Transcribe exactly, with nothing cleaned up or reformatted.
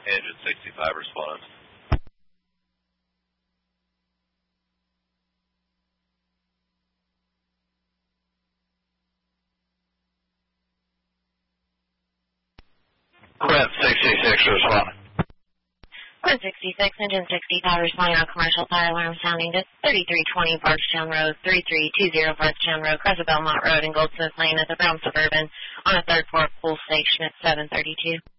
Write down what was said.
Engine sixty-five response. Quint sixty-six responding. Quint sixty-six, engine sixty-five responding on commercial fire alarm sounding to thirty-three twenty Bardstown Road, thirty-three twenty Bardstown Road, Crest of Belmont Road, and Goldsmith Lane at the Brown Suburban on a third floor pool station at seven thirty-two.